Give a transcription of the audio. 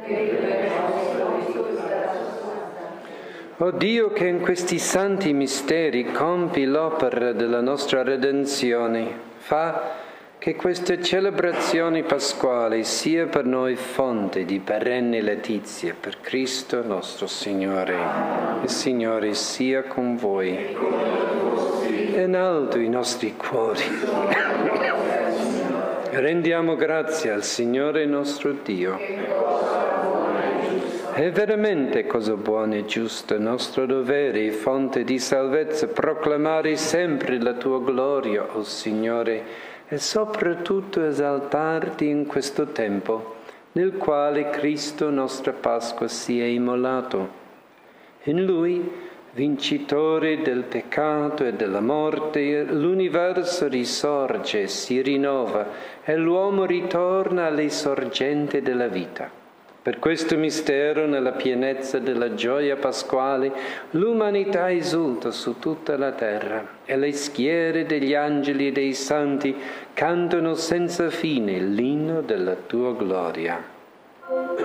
O Dio, che in questi santi misteri compi l'opera della nostra redenzione, fa che queste celebrazioni pasquali sia per noi fonte di perenne letizia per Cristo nostro Signore. Il Signore sia con voi. E in alto i nostri cuori. Rendiamo grazie al Signore nostro Dio. È veramente cosa buona e giusta, nostro dovere, fonte di salvezza, proclamare sempre la tua gloria, o Signore, e soprattutto esaltarti in questo tempo, nel quale Cristo, nostra Pasqua, si è immolato. In Lui, vincitore del peccato e della morte, l'universo risorge e si rinnova, e l'uomo ritorna alle sorgenti della vita. Per questo mistero, nella pienezza della gioia pasquale, l'umanità esulta su tutta la terra e le schiere degli angeli e dei santi cantano senza fine l'inno della tua gloria.